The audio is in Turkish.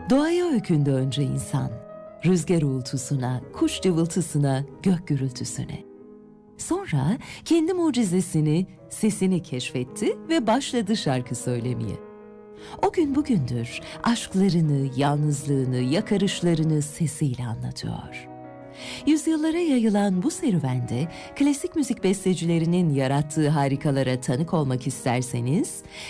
Doğaya öykündü önce insan. Rüzgar uğultusuna, kuş cıvıltısına, gök gürültüsüne. Sonra kendi mucizesini, sesini keşfetti ve başladı şarkı söylemeye. O gün bugündür aşklarını, yalnızlığını, yakarışlarını sesiyle anlatıyor. Yüzyıllara yayılan bu serüvende klasik müzik bestecilerinin yarattığı harikalara tanık olmak isterseniz